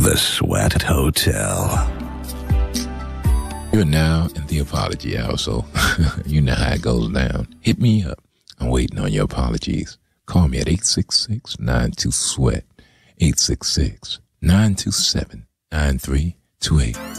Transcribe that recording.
The Sweat Hotel. You're now in the apology hour, so you know how it goes down. Hit me up. I'm waiting on your apologies. Call me at 866-92-SWEAT, 866-927-9328.